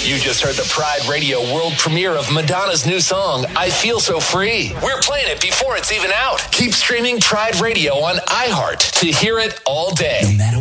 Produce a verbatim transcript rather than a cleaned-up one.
You just heard the Pride Radio world premiere of Madonna's new song, I Feel So Free. We're playing it before it's even out. Keep streaming Pride Radio on iHeart to hear it all day. No matter